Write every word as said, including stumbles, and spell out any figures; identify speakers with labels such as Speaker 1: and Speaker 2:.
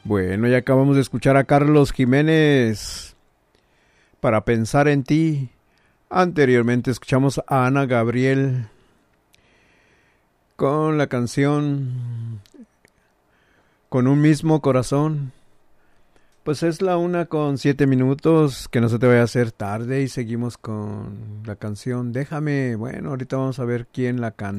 Speaker 1: Bueno, ya acabamos de escuchar a Carlos Jiménez, Para pensar en ti. Anteriormente escuchamos a Ana Gabriel con la canción Con un mismo corazón. Pues es la una con siete minutos, que no se te vaya a hacer tarde, y seguimos con la canción Déjame. Bueno, ahorita vamos a ver quién la canta.